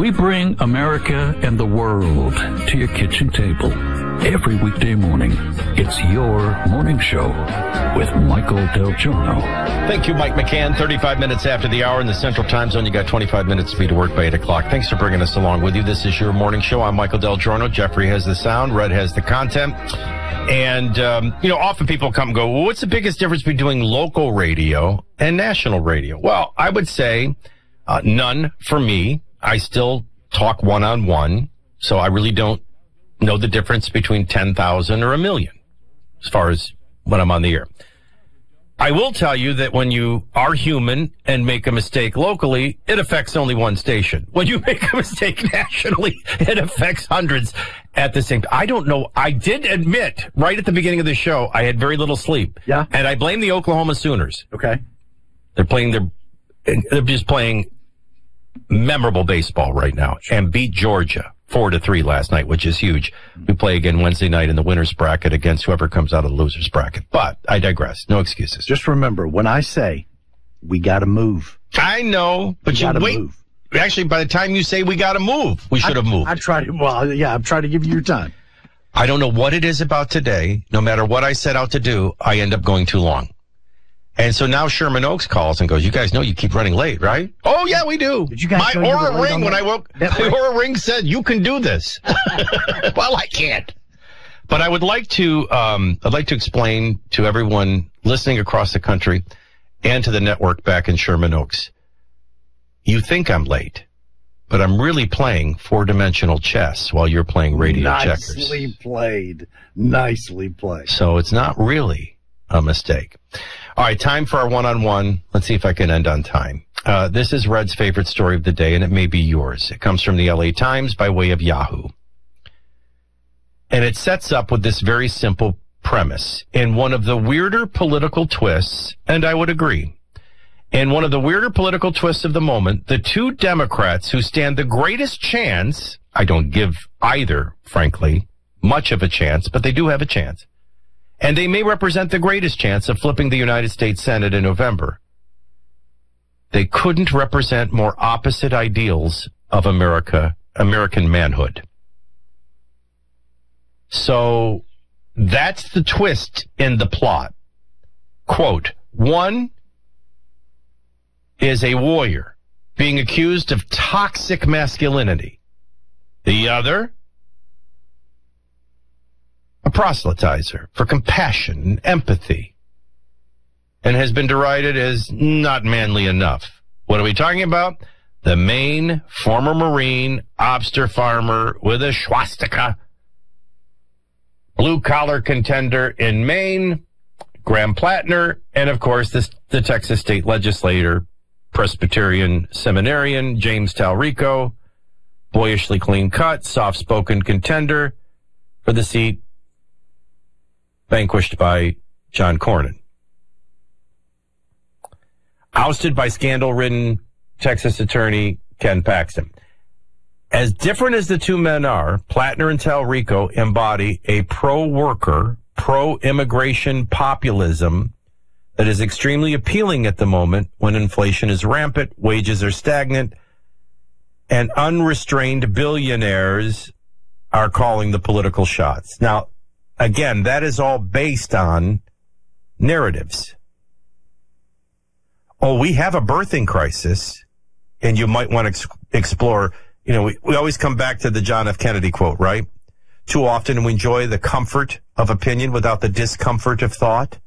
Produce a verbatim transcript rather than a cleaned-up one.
We bring America and the world to your kitchen table every weekday morning. It's your morning show with Michael Del Giorno. Thank you, Mike McCann. thirty-five minutes after the hour in the Central Time Zone. You got twenty-five minutes to be to work by eight o'clock. Thanks for bringing us along with you. This is your morning show. I'm Michael Del Giorno. Jeffrey has the sound. Red has the content. And, um, you know, often people come and go, well, what's the biggest difference between doing local radio and national radio? Well, I would say uh, none for me. I still talk one-on-one, so I really don't know the difference between ten thousand or a million as far as when I'm on the air. I will tell you that when you are human and make a mistake locally, it affects only one station. When you make a mistake nationally, it affects hundreds at the same time. I don't know. I did admit right at the beginning of the show, I had very little sleep. Yeah. And I blame the Oklahoma Sooners. Okay. They're playing their, they're just playing memorable baseball right now and beat Georgia four to three last night, which is huge. We play again Wednesday night in the winner's bracket against whoever comes out of the loser's bracket. But I digress. No excuses. Just remember, when I say we got to move. I know, but you you wait. Move. Actually, by the time you say we got to move, we should have moved. I tried. Well, yeah, I'm trying to give you your time. I don't know what it is about today. No matter what I set out to do, I end up going too long. And so now Sherman Oaks calls and goes, you guys know you keep running late, right? Oh, yeah, we do. Did you guys My know you were Aura late ring, on when that- I woke, that my ring? Aura ring said, you can do this. Well, I can't. But I would like to, um, I'd like to explain to everyone listening across the country and to the network back in Sherman Oaks. You think I'm late, but I'm really playing four-dimensional chess while you're playing radio checkers. Nicely played. Nicely played. So it's not really a mistake. All right, time for our one-on-one. Let's see if I can end on time. Uh, this is Red's favorite story of the day, and it may be yours. It comes from the L A Times by way of Yahoo. And it sets up with this very simple premise. In one of the weirder political twists, and I would agree, in one of the weirder political twists of the moment, the two Democrats who stand the greatest chance, I don't give either, frankly, much of a chance, but they do have a chance. And they may represent the greatest chance of flipping the United States Senate in November. They couldn't represent more opposite ideals of America, American manhood. So that's the twist in the plot. Quote, one is a warrior being accused of toxic masculinity. The other, a proselytizer for compassion and empathy, and has been derided as not manly enough. What are we talking about? The Maine former Marine, obster farmer with a swastika, blue-collar contender in Maine, Graham Plattner, and, of course, this, the Texas state legislator, Presbyterian seminarian, James Talrico, boyishly clean-cut, soft-spoken contender for the seat vanquished by John Cornyn. Ousted by scandal-ridden Texas attorney Ken Paxton. As different as the two men are, Plattner and Talrico embody a pro-worker, pro-immigration populism that is extremely appealing at the moment when inflation is rampant, wages are stagnant, and unrestrained billionaires are calling the political shots. Now, again, that is all based on narratives. Oh, we have a birthing crisis, and you might want to ex- explore, you know, we, we always come back to the John F. Kennedy quote, right? Too often we enjoy the comfort of opinion without the discomfort of thought.